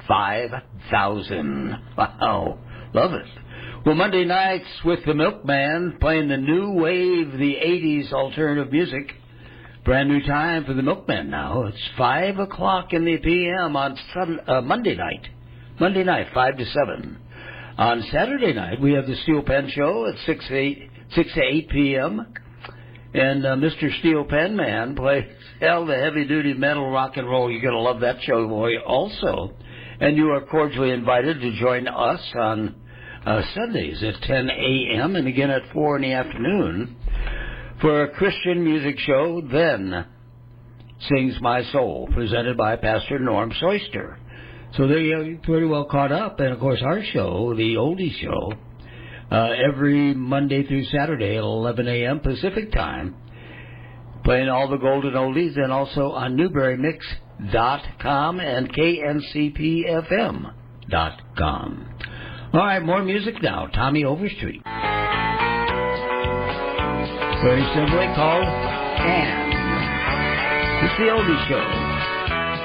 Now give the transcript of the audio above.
5,000. Wow. Love it. Well, Monday nights with the Milkman, playing the new wave, the 80s alternative music. Brand new time for the Milkman now. It's 5 o'clock in the p.m. on Monday night. Monday night, 5 to 7. On Saturday night, we have the Steel Pen Show at 6 to 8 p.m. And Mr. Steel Pen Man plays the heavy-duty metal rock and roll. You're going to love that show, boy, also. And you are cordially invited to join us on Sundays at 10 a.m. and again at 4 in the afternoon for a Christian music show, Then Sings My Soul, presented by Pastor Norm Soyster. So there you're pretty well caught up. And, of course, our show, the Oldie Show, every Monday through Saturday at 11 a.m. Pacific Time, playing all the golden oldies, and also on NewberryMix.com and KNCPFM.com. All right, more music now. Tommy Overstreet. Very simply called Anne. It's the Oldie Show.